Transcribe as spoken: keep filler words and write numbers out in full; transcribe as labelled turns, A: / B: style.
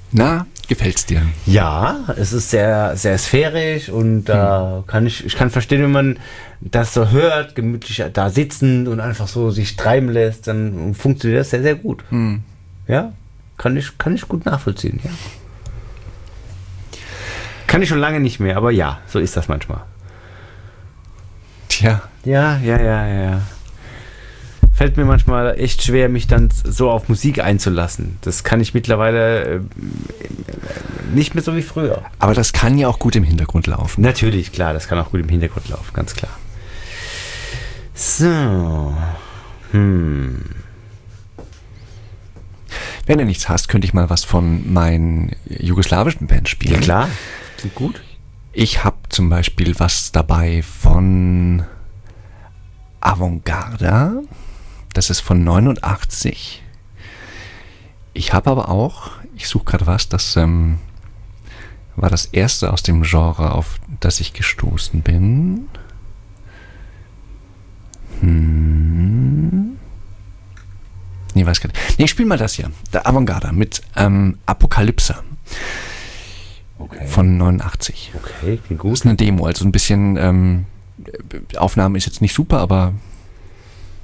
A: Na, gefällt's dir?
B: Ja, es ist sehr, sehr sphärisch und da hm. kann ich, ich kann verstehen, wenn man das so hört, gemütlich da sitzen und einfach so sich treiben lässt, dann funktioniert das sehr, sehr gut.
A: Hm.
B: Ja, kann ich, kann ich gut nachvollziehen, ja. Kann ich schon lange nicht mehr, aber ja, so ist das manchmal.
A: Tja.
B: Ja, ja, ja, ja. Fällt mir manchmal echt schwer, mich dann so auf Musik einzulassen. Das kann ich mittlerweile äh, nicht mehr so wie früher.
A: Aber das kann ja auch gut im Hintergrund laufen.
B: Natürlich, klar, das kann auch gut im Hintergrund laufen, ganz klar. So. Hm.
A: Wenn du nichts hast, könnte ich mal was von meinen jugoslawischen Bands spielen.
B: Ja, klar. Klingt gut.
A: Ich habe zum Beispiel was dabei von Avantgarde. Das ist von neunundachtzig. Ich habe aber auch, ich suche gerade was, das ähm, war das erste aus dem Genre, auf das ich gestoßen bin. Hm. Nee, weiß gar nicht. Nee, ich spiele mal das hier. Der Avantgarde mit ähm, Apokalypse.
B: Okay.
A: Von neunundachtzig.
B: Okay, klingt gut.
A: Das ist eine Demo, also ein bisschen, ähm, Aufnahme ist jetzt nicht super, aber